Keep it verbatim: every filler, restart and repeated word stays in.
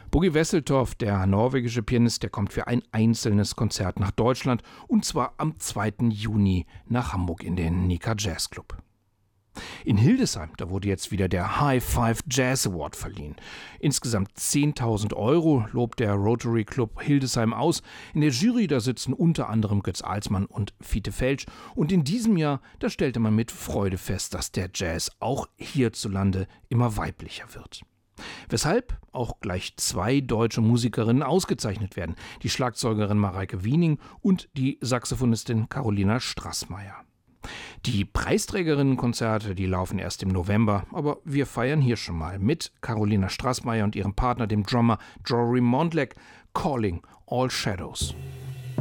Bugge Wesseltoft, der norwegische Pianist, der kommt für ein einzelnes Konzert nach Deutschland und zwar am zweiten Juni nach Hamburg in den Nika Jazz Club. In Hildesheim, da wurde jetzt wieder der High Five Jazz Award verliehen. Insgesamt zehntausend Euro lobt der Rotary Club Hildesheim aus. In der Jury, da sitzen unter anderem Götz Alsmann und Fiete Felsch. Und in diesem Jahr, da stellte man mit Freude fest, dass der Jazz auch hierzulande immer weiblicher wird. Weshalb auch gleich zwei deutsche Musikerinnen ausgezeichnet werden. Die Schlagzeugerin Mareike Wiening und die Saxophonistin Carolina Straßmeier. Die Preisträgerinnenkonzerte, die laufen erst im November, aber wir feiern hier schon mal mit Carolina Straßmeier und ihrem Partner, dem Drummer Jory Mondlek, Calling All Shadows.